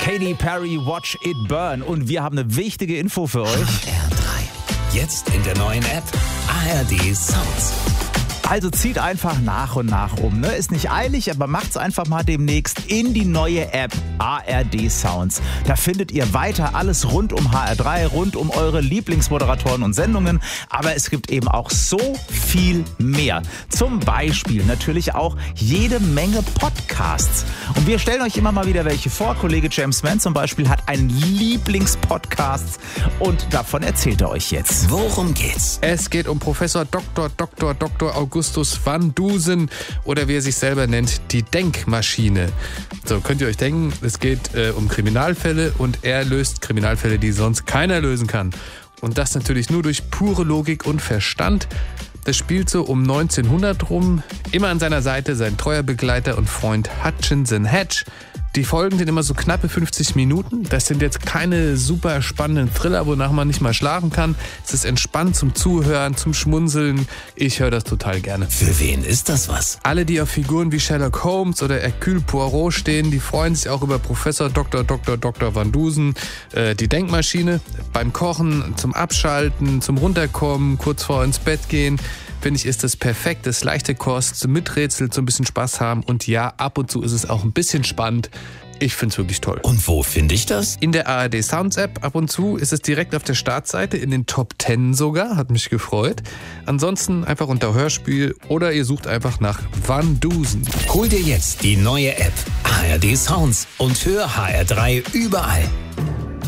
Katy Perry, Watch It Burn. Und wir haben eine wichtige Info für euch. HR3. Jetzt in der neuen App ARD Sounds. Also zieht einfach nach und nach um. Ne? Ist nicht eilig, aber macht's einfach mal demnächst in die neue App ARD Sounds. Da findet ihr weiter alles rund um HR3, rund um eure Lieblingsmoderatoren und Sendungen. Aber es gibt eben auch so viel mehr. Zum Beispiel natürlich auch jede Menge Podcasts. Und wir stellen euch immer mal wieder welche vor. Kollege James Mann zum Beispiel hat einen Lieblingspodcast und davon erzählt er euch jetzt. Worum geht's? Es geht um Professor Dr. Augustus van Dusen oder wie er sich selber nennt, die Denkmaschine. So, könnt ihr euch denken, es geht um Kriminalfälle und er löst Kriminalfälle, die sonst keiner lösen kann. Und das natürlich nur durch pure Logik und Verstand. Das spielt so um 1900 rum. Immer an seiner Seite sein treuer Begleiter und Freund Hutchinson Hedge. Die Folgen sind immer so knappe 50 Minuten. Das sind jetzt keine super spannenden Thriller, wonach man nicht mal schlafen kann. Es ist entspannt zum Zuhören, zum Schmunzeln. Ich höre das total gerne. Für wen ist das was? Alle, die auf Figuren wie Sherlock Holmes oder Hercule Poirot stehen, die freuen sich auch über Professor Dr. van Dusen. Die Denkmaschine beim Kochen, zum Abschalten, zum Runterkommen, kurz vor ins Bett gehen. Finde ich, ist das perfekt, das leichte Kost, mit Rätsel, so ein bisschen Spaß haben. Und ja, ab und zu ist es auch ein bisschen spannend. Ich finde es wirklich toll. Und wo finde ich das? In der ARD Sounds App. Ab und zu ist es direkt auf der Startseite, in den Top 10 sogar. Hat mich gefreut. Ansonsten einfach unter Hörspiel oder ihr sucht einfach nach Van Dusen. Hol dir jetzt die neue App ARD Sounds und hör HR3 überall.